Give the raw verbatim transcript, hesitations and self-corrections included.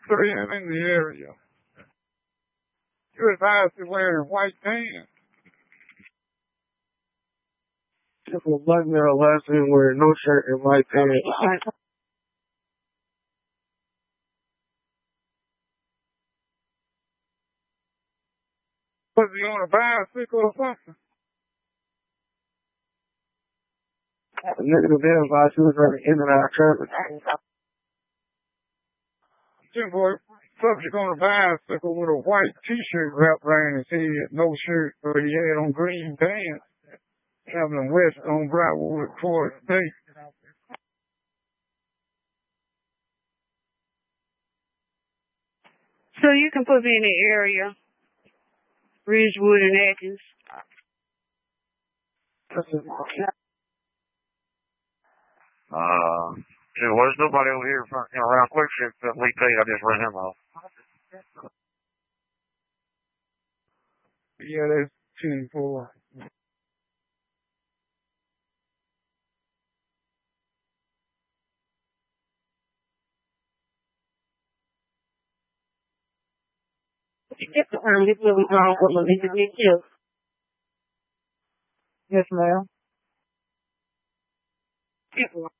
So yeah, in the area. You're advised to wear white pants. If a black male lesson wear no shirt and white pants. Was he on a bicycle or something? The nigga was identified she was running in and out of traffic. Jim boy, subject on a bicycle with a white t-shirt wrapped around his head, no shirt, but he had on green pants, traveling west on Brightwood Court State. So you can put me in the area, Ridgewood and Atkins. Uh, yeah, well, there's nobody over here for, you know, around Quick Trip except Lee Tate. I just ran him off. Yeah, that's ten four. Yes, ma'am.